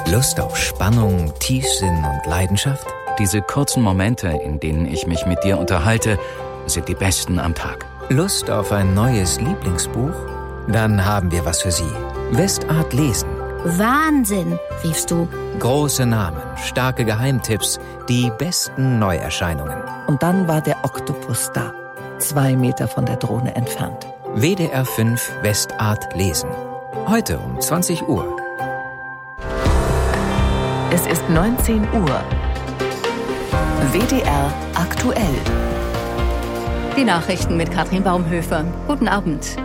Lust auf Spannung, Tiefsinn und Leidenschaft? Diese kurzen Momente, in denen ich mich mit dir unterhalte, sind die besten am Tag. Lust auf ein neues Lieblingsbuch? Dann haben wir was für Sie. Westart lesen. Wahnsinn, riefst du. Große Namen, starke Geheimtipps, die besten Neuerscheinungen. Und dann war der Oktopus da, 2 Meter von der Drohne entfernt. WDR 5 Westart lesen. Heute um 20 Uhr. Es ist 19 Uhr. WDR aktuell. Die Nachrichten mit Katrin Baumhöfer. Guten Abend.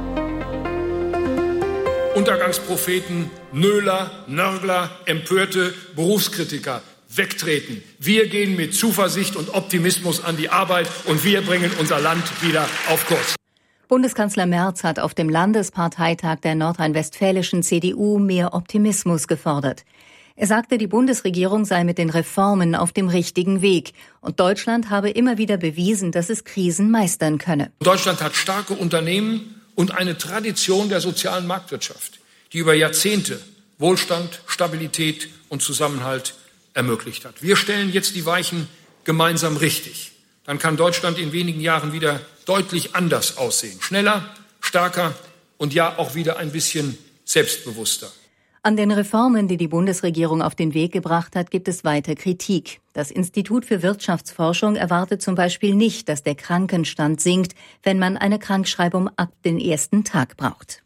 Untergangspropheten, Nöler, Nörgler, Empörte, Berufskritiker wegtreten. Wir gehen mit Zuversicht und Optimismus an die Arbeit und wir bringen unser Land wieder auf Kurs. Bundeskanzler Merz hat auf dem Landesparteitag der nordrhein-westfälischen CDU mehr Optimismus gefordert. Er sagte, die Bundesregierung sei mit den Reformen auf dem richtigen Weg und Deutschland habe immer wieder bewiesen, dass es Krisen meistern könne. Deutschland hat starke Unternehmen und eine Tradition der sozialen Marktwirtschaft, die über Jahrzehnte Wohlstand, Stabilität und Zusammenhalt ermöglicht hat. Wir stellen jetzt die Weichen gemeinsam richtig. Dann kann Deutschland in wenigen Jahren wieder deutlich anders aussehen. Schneller, stärker und ja auch wieder ein bisschen selbstbewusster. An den Reformen, die die Bundesregierung auf den Weg gebracht hat, gibt es weiter Kritik. Das Institut für Wirtschaftsforschung erwartet zum Beispiel nicht, dass der Krankenstand sinkt, wenn man eine Krankschreibung ab den ersten Tag braucht.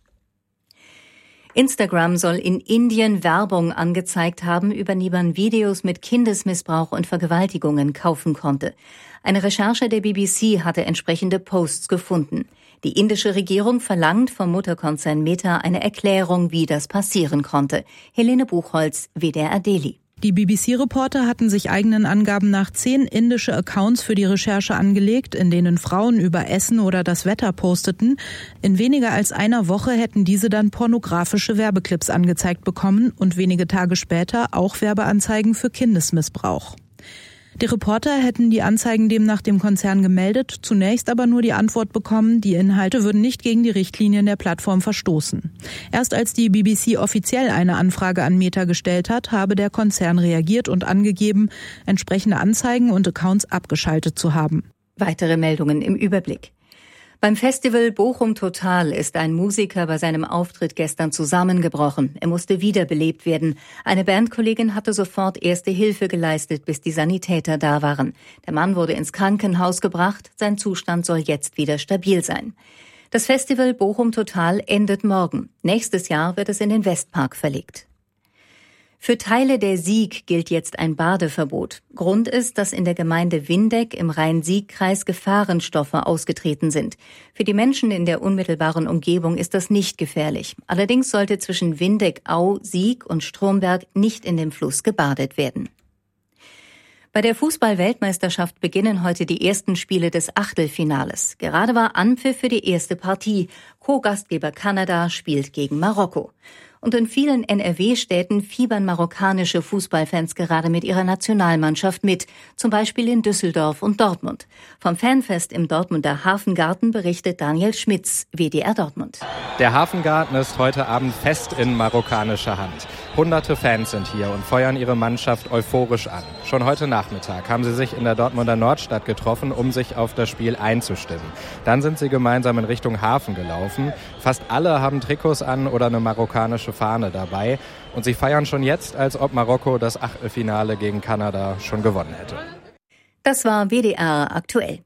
Instagram soll in Indien Werbung angezeigt haben, über die man Videos mit Kindesmissbrauch und Vergewaltigungen kaufen konnte. Eine Recherche der BBC hatte entsprechende Posts gefunden. Die indische Regierung verlangt vom Mutterkonzern Meta eine Erklärung, wie das passieren konnte. Helene Buchholz, WDR Delhi. Die BBC-Reporter hatten sich eigenen Angaben nach 10 indische Accounts für die Recherche angelegt, in denen Frauen über Essen oder das Wetter posteten. In weniger als einer Woche hätten diese dann pornografische Werbeclips angezeigt bekommen und wenige Tage später auch Werbeanzeigen für Kindesmissbrauch. Die Reporter hätten die Anzeigen demnach dem Konzern gemeldet, zunächst aber nur die Antwort bekommen, die Inhalte würden nicht gegen die Richtlinien der Plattform verstoßen. Erst als die BBC offiziell eine Anfrage an Meta gestellt hat, habe der Konzern reagiert und angegeben, entsprechende Anzeigen und Accounts abgeschaltet zu haben. Weitere Meldungen im Überblick. Beim Festival Bochum Total ist ein Musiker bei seinem Auftritt gestern zusammengebrochen. Er musste wiederbelebt werden. Eine Bandkollegin hatte sofort erste Hilfe geleistet, bis die Sanitäter da waren. Der Mann wurde ins Krankenhaus gebracht. Sein Zustand soll jetzt wieder stabil sein. Das Festival Bochum Total endet morgen. Nächstes Jahr wird es in den Westpark verlegt. Für Teile der Sieg gilt jetzt ein Badeverbot. Grund ist, dass in der Gemeinde Windeck im Rhein-Sieg-Kreis Gefahrenstoffe ausgetreten sind. Für die Menschen in der unmittelbaren Umgebung ist das nicht gefährlich. Allerdings sollte zwischen Windeck-Au, Sieg und Stromberg nicht in dem Fluss gebadet werden. Bei der Fußball-Weltmeisterschaft beginnen heute die ersten Spiele des Achtelfinales. Gerade war Anpfiff für die erste Partie. Co-Gastgeber Kanada spielt gegen Marokko. Und in vielen NRW-Städten fiebern marokkanische Fußballfans gerade mit ihrer Nationalmannschaft mit, zum Beispiel in Düsseldorf und Dortmund. Vom Fanfest im Dortmunder Hafengarten berichtet Daniel Schmitz, WDR Dortmund. Der Hafengarten ist heute Abend fest in marokkanischer Hand. Hunderte Fans sind hier und feuern ihre Mannschaft euphorisch an. Schon heute Nachmittag haben sie sich in der Dortmunder Nordstadt getroffen, um sich auf das Spiel einzustimmen. Dann sind sie gemeinsam in Richtung Hafen gelaufen. Fast alle haben Trikots an oder eine marokkanische Fahne dabei. Und sie feiern schon jetzt, als ob Marokko das Achtelfinale gegen Kanada schon gewonnen hätte. Das war WDR aktuell.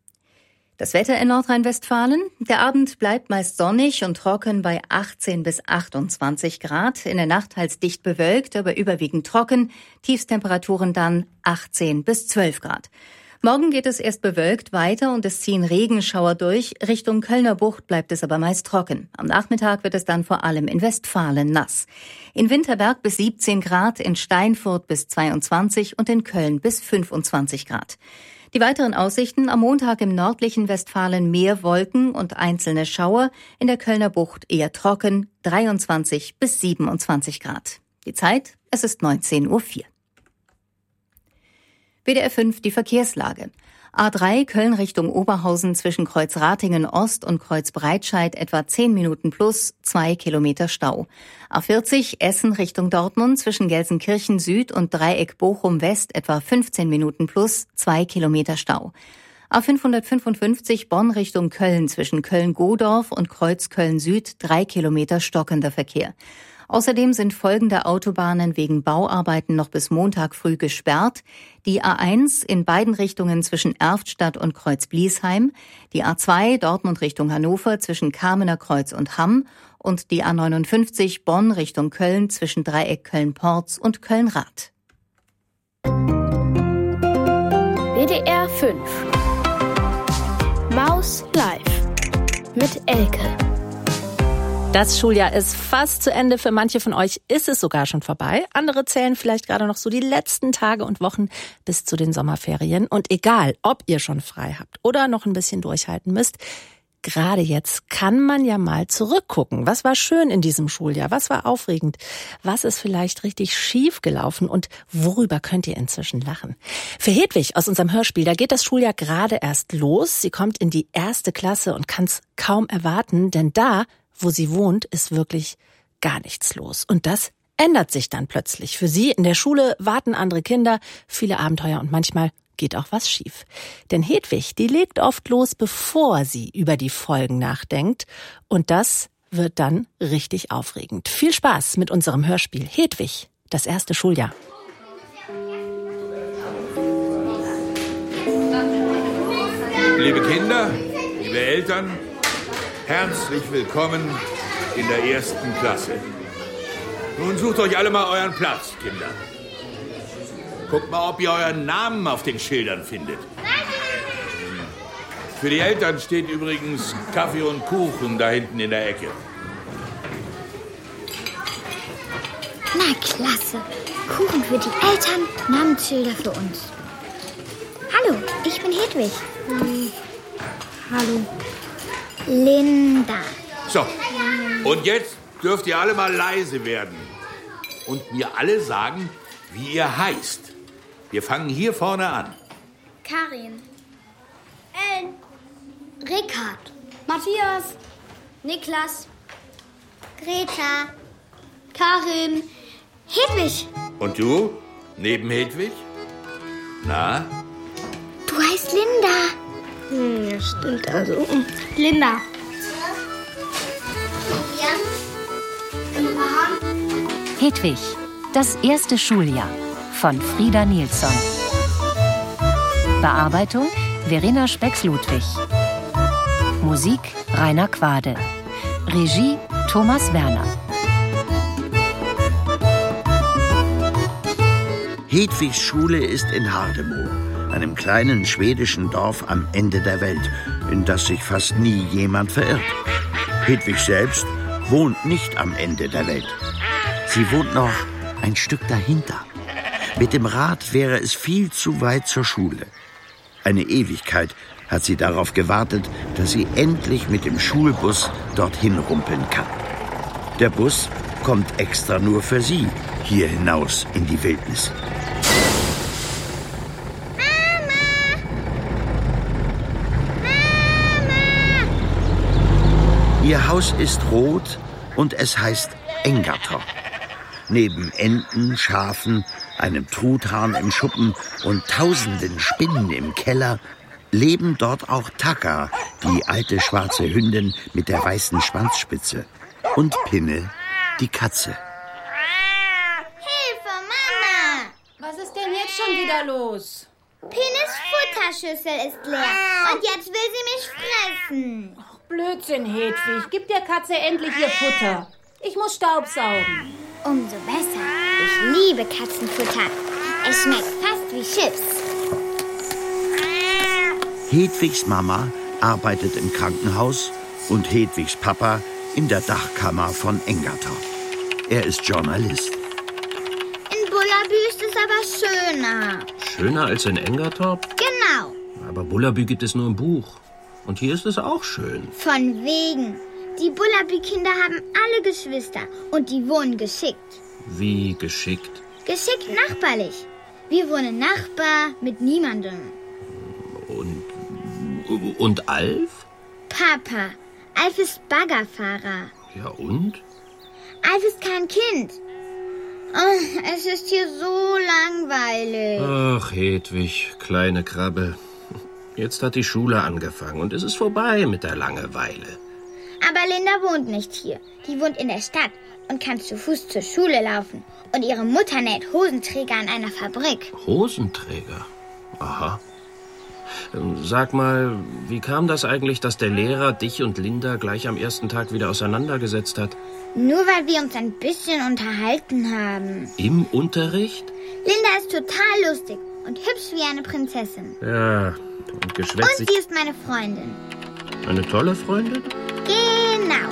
Das Wetter in Nordrhein-Westfalen. Der Abend bleibt meist sonnig und trocken bei 18 bis 28 Grad. In der Nacht teils dicht bewölkt, aber überwiegend trocken. Tiefstemperaturen dann 18 bis 12 Grad. Morgen geht es erst bewölkt weiter und es ziehen Regenschauer durch. Richtung Kölner Bucht bleibt es aber meist trocken. Am Nachmittag wird es dann vor allem in Westfalen nass. In Winterberg bis 17 Grad, in Steinfurt bis 22 und in Köln bis 25 Grad. Die weiteren Aussichten: am Montag im nördlichen Westfalen mehr Wolken und einzelne Schauer, in der Kölner Bucht eher trocken, 23 bis 27 Grad. Die Zeit, es ist 19:04 Uhr. WDR 5, die Verkehrslage. A3 Köln Richtung Oberhausen zwischen Kreuz Ratingen Ost und Kreuz Breitscheid etwa 10 Minuten plus, 2 Kilometer Stau. A40 Essen Richtung Dortmund zwischen Gelsenkirchen Süd und Dreieck Bochum West etwa 15 Minuten plus, 2 Kilometer Stau. A555 Bonn Richtung Köln zwischen Köln-Godorf und Kreuz Köln Süd 3 Kilometer stockender Verkehr. Außerdem sind folgende Autobahnen wegen Bauarbeiten noch bis Montag früh gesperrt. Die A1 in beiden Richtungen zwischen Erftstadt und Kreuz-Bliesheim, die A2 Dortmund Richtung Hannover zwischen Kamener Kreuz und Hamm und die A59 Bonn Richtung Köln zwischen Dreieck Köln-Porz und Köln-Rath. WDR 5 Maus Live mit Elke. Das Schuljahr ist fast zu Ende. Für manche von euch ist es sogar schon vorbei. Andere zählen vielleicht gerade noch so die letzten Tage und Wochen bis zu den Sommerferien. Und egal, ob ihr schon frei habt oder noch ein bisschen durchhalten müsst, gerade jetzt kann man ja mal zurückgucken. Was war schön in diesem Schuljahr? Was war aufregend? Was ist vielleicht richtig schief gelaufen? Und worüber könnt ihr inzwischen lachen? Für Hedwig aus unserem Hörspiel, da geht das Schuljahr gerade erst los. Sie kommt in die 1. Klasse und kann es kaum erwarten, denn da, wo sie wohnt, ist wirklich gar nichts los. Und das ändert sich dann plötzlich. Für sie in der Schule warten andere Kinder, viele Abenteuer und manchmal geht auch was schief. Denn Hedwig, die legt oft los, bevor sie über die Folgen nachdenkt. Und das wird dann richtig aufregend. Viel Spaß mit unserem Hörspiel Hedwig, das 1. Schuljahr. Liebe Kinder, liebe Eltern, herzlich willkommen in der 1. Klasse. Nun sucht euch alle mal euren Platz, Kinder. Guckt mal, ob ihr euren Namen auf den Schildern findet. Für die Eltern steht übrigens Kaffee und Kuchen da hinten in der Ecke. Na klasse. Kuchen für die Eltern, Namensschilder für uns. Hallo, ich bin Hedwig. Hallo. Linda. So, und jetzt dürft ihr alle mal leise werden und mir alle sagen, wie ihr heißt. Wir fangen hier vorne an. Karin. Ellen. Rickard. Matthias. Niklas. Greta. Karin. Hedwig. Und du? Neben Hedwig? Na? Du heißt Linda. Ja, stimmt also. Linda. Hedwig, das 1. Schuljahr von Frieda Nilsson. Bearbeitung Verena Specks-Ludwig. Musik Rainer Quade. Regie Thomas Werner. Hedwigs Schule ist in Hardemo, einem kleinen schwedischen Dorf am Ende der Welt, in das sich fast nie jemand verirrt. Hedwig selbst wohnt nicht am Ende der Welt. Sie wohnt noch ein Stück dahinter. Mit dem Rad wäre es viel zu weit zur Schule. Eine Ewigkeit hat sie darauf gewartet, dass sie endlich mit dem Schulbus dorthin rumpeln kann. Der Bus kommt extra nur für sie hier hinaus in die Wildnis. Ihr Haus ist rot und es heißt Engertorp. Neben Enten, Schafen, einem Truthahn im Schuppen und tausenden Spinnen im Keller leben dort auch Taka, die alte schwarze Hündin mit der weißen Schwanzspitze, und Pinne, die Katze. Hilfe, Mama! Was ist denn jetzt schon wieder los? Pinnes Futterschüssel ist leer und jetzt will sie mich fressen. Ach, Blödsinn, Hedwig. Gib der Katze endlich ihr Futter. Ich muss Staubsaugen. Umso besser. Ich liebe Katzenfutter. Es schmeckt fast wie Chips. Hedwigs Mama arbeitet im Krankenhaus und Hedwigs Papa in der Dachkammer von Engertorp. Er ist Journalist. In Bullabü ist es aber schöner. Schöner als in Engertorp? Genau. Aber Bullabü gibt es nur im Buch. Und hier ist es auch schön. Von wegen. Die Bullabü-Kinder haben alle Geschwister und die wohnen geschickt. Wie geschickt? Geschickt nachbarlich. Wir wohnen Nachbar mit niemandem. Und Und Alf? Papa, Alf ist Baggerfahrer. Ja, und? Alf ist kein Kind. Oh, es ist hier so langweilig. Ach, Hedwig, kleine Krabbe. Jetzt hat die Schule angefangen und es ist vorbei mit der Langeweile. Aber Linda wohnt nicht hier. Die wohnt in der Stadt und kann zu Fuß zur Schule laufen. Und ihre Mutter näht Hosenträger an einer Fabrik. Hosenträger? Aha. Sag mal, wie kam das eigentlich, dass der Lehrer dich und Linda gleich am ersten Tag wieder auseinandergesetzt hat? Nur weil wir uns ein bisschen unterhalten haben. Im Unterricht? Linda ist total lustig und hübsch wie eine Prinzessin. Ja, und geschwätzig. Und sie ist meine Freundin. Eine tolle Freundin? Genau.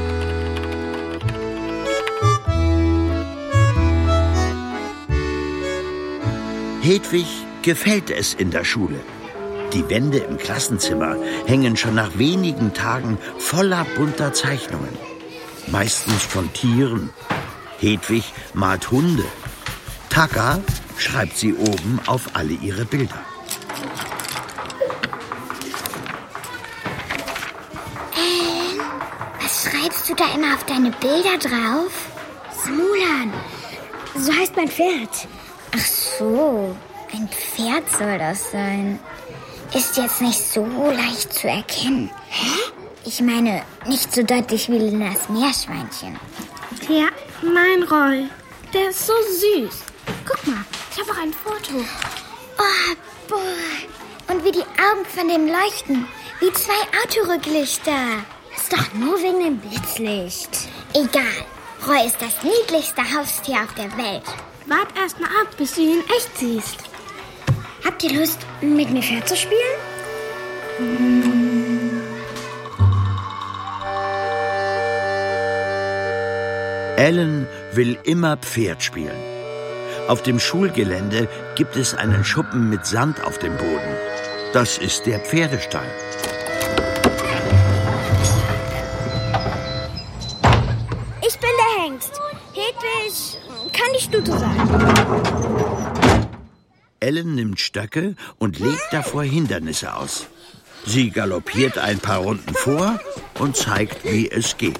Hedwig gefällt es in der Schule. Die Wände im Klassenzimmer hängen schon nach wenigen Tagen voller bunter Zeichnungen. Meistens von Tieren. Hedwig malt Hunde. Taka schreibt sie oben auf alle ihre Bilder. Was schreibst du da immer auf deine Bilder drauf? Smulan. So heißt mein Pferd. Ach so, ein Pferd soll das sein. Ist jetzt nicht so leicht zu erkennen. Hä? Ich meine, nicht so deutlich wie Lindas Meerschweinchen. Ja, mein Roy. Der ist so süß. Guck mal, ich habe auch ein Foto. Oh, boah. Und wie die Augen von dem leuchten. Wie 2 Autorücklichter. Ist doch nur wegen dem Blitzlicht. Egal. Roy ist das niedlichste Haustier auf der Welt. Wart erst mal ab, bis du ihn echt siehst. Habt ihr Lust, mit mir Pferd zu spielen? Ellen will immer Pferd spielen. Auf dem Schulgelände gibt es einen Schuppen mit Sand auf dem Boden. Das ist der Pferdestall. Ich bin der Hengst. Hedwig kann die Stute sein. Ellen nimmt Stöcke und legt davor Hindernisse aus. Sie galoppiert ein paar Runden vor und zeigt, wie es geht.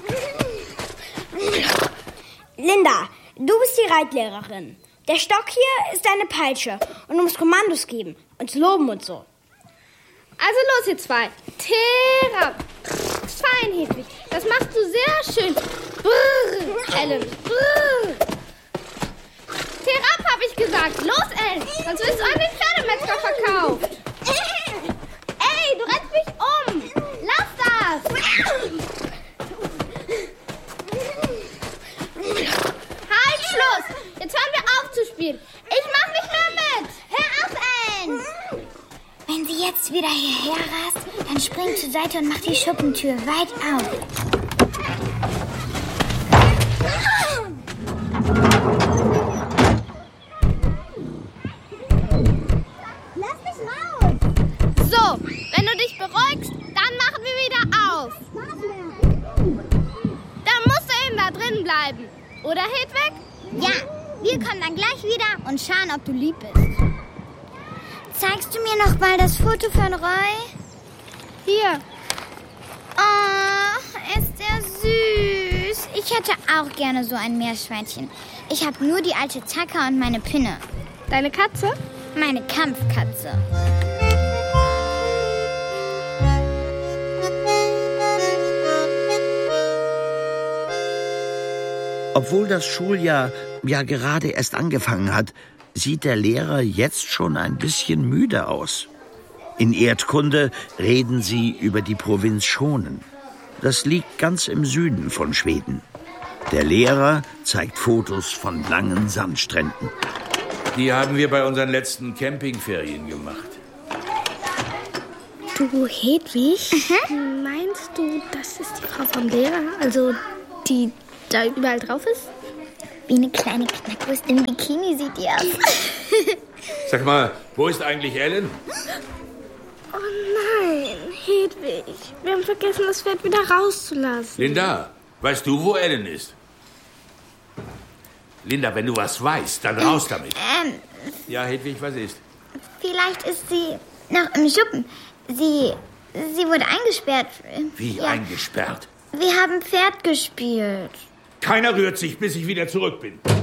Linda, du bist die Reitlehrerin. Der Stock hier ist deine Peitsche und du musst Kommandos geben, uns loben und so. Also los, ihr zwei. Terab. Fein, Hedwig. Das machst du sehr schön. Brrr, Ellen. Brrr. Terab, hab ich gesagt. Los, Ellen. Sonst wirst du an den Pferdemetzger verkauft. Ey, du rennst mich um. Lass das. Halt, Schluss. Jetzt hören wir auf zu spielen. Ich mach nicht mehr mit. Hör auf, Ellen. Wenn sie jetzt wieder hierher rast, dann spring zur Seite und mach die Schuppentür weit auf. Lass mich raus. So, wenn du dich beruhigst, dann machen wir wieder auf. Dann musst du eben da drin bleiben. Oder, Hedwig? Ja, wir kommen dann gleich wieder und schauen, ob du lieb bist. Zeigst du mir noch mal das Foto von Roy? Hier. Oh, ist der süß. Ich hätte auch gerne so ein Meerschweinchen. Ich habe nur die alte Taka und meine Pinne. Deine Katze? Meine Kampfkatze. Obwohl das Schuljahr ja gerade erst angefangen hat, sieht der Lehrer jetzt schon ein bisschen müde aus. In Erdkunde reden sie über die Provinz Schonen. Das liegt ganz im Süden von Schweden. Der Lehrer zeigt Fotos von langen Sandstränden. Die haben wir bei unseren letzten Campingferien gemacht. Du, Hedwig, meinst du, das ist die Frau vom Lehrer? Also die da überall drauf ist? Wie eine kleine Knackwurst im Bikini sieht die aus. Sag mal, wo ist eigentlich Ellen? Oh nein, Hedwig. Wir haben vergessen, das Pferd wieder rauszulassen. Linda, weißt du, wo Ellen ist? Linda, wenn du was weißt, dann raus damit. Ja, Hedwig, was ist? Vielleicht ist sie noch im Schuppen. Sie Sie wurde eingesperrt. Wie eingesperrt? Wir haben Pferd gespielt. Keiner rührt sich, bis ich wieder zurück bin.